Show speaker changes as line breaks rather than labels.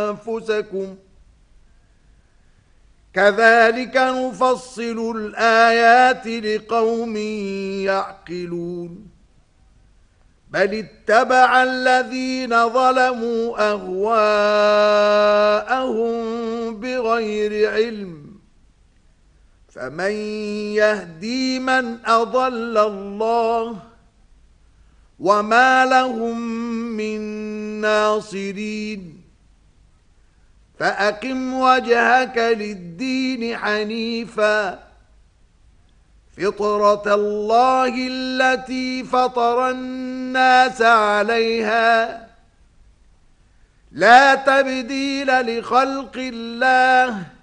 أنفسكم كذلك نفصل الآيات لقوم يعقلون بل اتبع الذين ظلموا أهواءهم بغير علم فمن يهدي من أضل الله وما لهم من ناصرين فأقم وجهك للدين حنيفا فطرة الله التي فطر الناس عليها لا تبديل لخلق الله